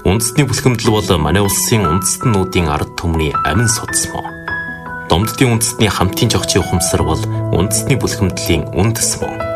Үндэсний бүлхэмдэл бол манай улсын үндэстэн нүүдийн ард түмний амин судас мөн. Домддын үндэстний хамтын жогчийн ухамсар бол үндэсний бүлхэмдлийн үндэс мөн.